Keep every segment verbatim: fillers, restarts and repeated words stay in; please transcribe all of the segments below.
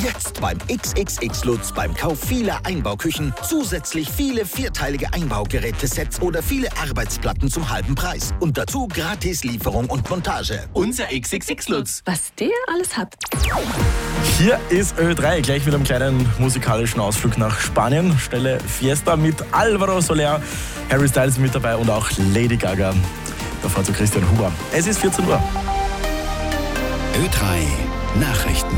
Jetzt beim X X X Lutz beim Kauf vieler Einbauküchen zusätzlich viele vierteilige Einbaugerätesets oder viele Arbeitsplatten zum halben Preis. Und dazu gratis Lieferung und Montage. Unser X X X Lutz. Was der alles hat. Hier ist Ö drei, gleich mit einem kleinen musikalischen Ausflug nach Spanien. Stelle Fiesta mit Alvaro Soler, Harry Styles mit dabei und auch Lady Gaga. Davor zu Christian Huber. Es ist vierzehn Uhr. Ö drei Nachrichten.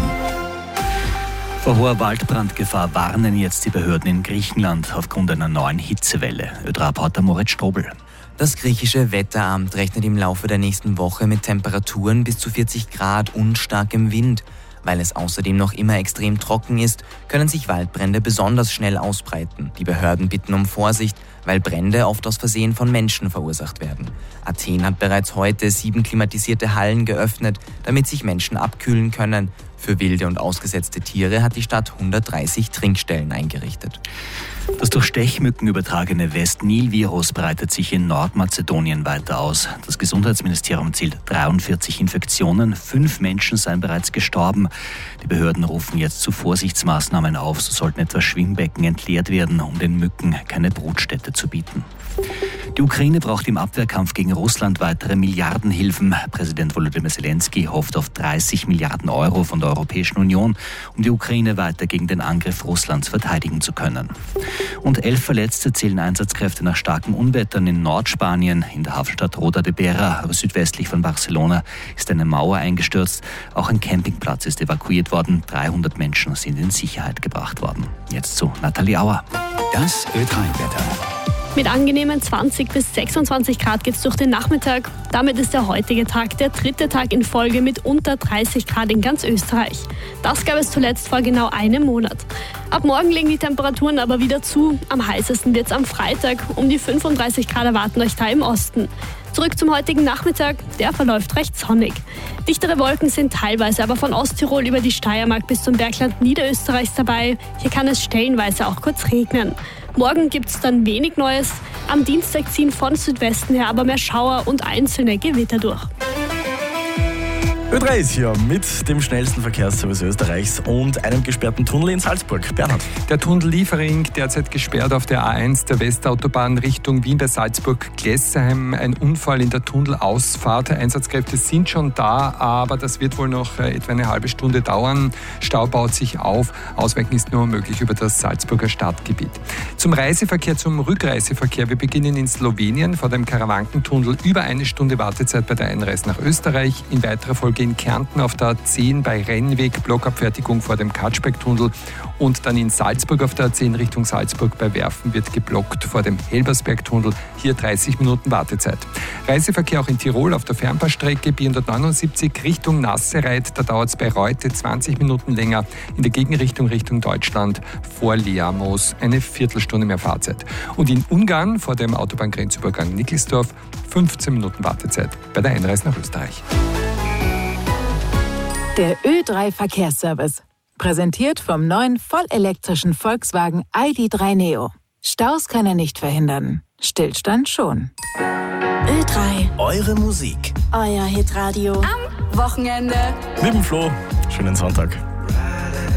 Vor hoher Waldbrandgefahr warnen jetzt die Behörden in Griechenland aufgrund einer neuen Hitzewelle. Ö drei-Reporter Moritz Strobel. Das griechische Wetteramt rechnet im Laufe der nächsten Woche mit Temperaturen bis zu vierzig Grad und starkem Wind. Weil es außerdem noch immer extrem trocken ist, können sich Waldbrände besonders schnell ausbreiten. Die Behörden bitten um Vorsicht, weil Brände oft aus Versehen von Menschen verursacht werden. Athen hat bereits heute sieben klimatisierte Hallen geöffnet, damit sich Menschen abkühlen können. Für wilde und ausgesetzte Tiere hat die Stadt hundertdreißig Trinkstellen eingerichtet. Das durch Stechmücken übertragene West-Nil-Virus breitet sich in Nordmazedonien weiter aus. Das Gesundheitsministerium zählt dreiundvierzig Infektionen, fünf Menschen seien bereits gestorben. Die Behörden rufen jetzt zu Vorsichtsmaßnahmen auf, so sollten etwa Schwimmbecken entleert werden, um den Mücken keine Brutstätte zu bieten. Die Ukraine braucht im Abwehrkampf gegen Russland weitere Milliardenhilfen. Präsident Volodymyr Zelensky hofft auf dreißig Milliarden Euro von der Europäischen Union, um die Ukraine weiter gegen den Angriff Russlands verteidigen zu können. Und elf Verletzte zählen Einsatzkräfte nach starken Unwettern in Nordspanien. In der Hafenstadt Roda de Berra, südwestlich von Barcelona, ist eine Mauer eingestürzt. Auch ein Campingplatz ist evakuiert worden. dreihundert Menschen sind in Sicherheit gebracht worden. Jetzt zu Nathalie Auer. Das Ö drei-Wetter. Mit angenehmen zwanzig bis sechsundzwanzig Grad geht's durch den Nachmittag. Damit ist der heutige Tag der dritte Tag in Folge mit unter dreißig Grad in ganz Österreich. Das gab es zuletzt vor genau einem Monat. Ab morgen legen die Temperaturen aber wieder zu. Am heißesten wird's am Freitag. Um die fünfunddreißig Grad erwarten euch da im Osten. Zurück zum heutigen Nachmittag, der verläuft recht sonnig. Dichtere Wolken sind teilweise aber von Osttirol über die Steiermark bis zum Bergland Niederösterreichs dabei. Hier kann es stellenweise auch kurz regnen. Morgen gibt es dann wenig Neues. Am Dienstag ziehen von Südwesten her aber mehr Schauer und einzelne Gewitter durch. Ö drei ist hier mit dem schnellsten Verkehrsservice Österreichs und einem gesperrten Tunnel in Salzburg. Bernhard. Der Tunnel Liefering derzeit gesperrt auf der A eins der Westautobahn Richtung Wien bei Salzburg-Glessheim. Ein Unfall in der Tunnelausfahrt. Einsatzkräfte sind schon da, aber das wird wohl noch etwa eine halbe Stunde dauern. Stau baut sich auf. Ausweichen ist nur möglich über das Salzburger Stadtgebiet. Zum Reiseverkehr, zum Rückreiseverkehr. Wir beginnen in Slowenien vor dem Karawankentunnel. Über eine Stunde Wartezeit bei der Einreise nach Österreich. In weiterer Folge in Kärnten auf der A zehn bei Rennweg, Blockabfertigung vor dem Katschbeck-Tunnel und dann in Salzburg auf der A zehn Richtung Salzburg bei Werfen wird geblockt vor dem Helbersberg-Tunnel. Hier dreißig Minuten Wartezeit. Reiseverkehr auch in Tirol auf der Fernbahnstrecke B hundertneunundsiebzig Richtung Nassereit. Da dauert es bei Reute zwanzig Minuten länger. In der Gegenrichtung Richtung Deutschland vor Leamos eine Viertelstunde mehr Fahrzeit. Und in Ungarn vor dem Autobahngrenzübergang Nickelsdorf fünfzehn Minuten Wartezeit bei der Einreise nach Österreich. Der Ö drei Verkehrsservice. Präsentiert vom neuen vollelektrischen Volkswagen I D drei Neo. Staus kann er nicht verhindern. Stillstand schon. Ö drei. Eure Musik. Euer Hitradio. Am Wochenende. Mit dem Flo. Schönen Sonntag.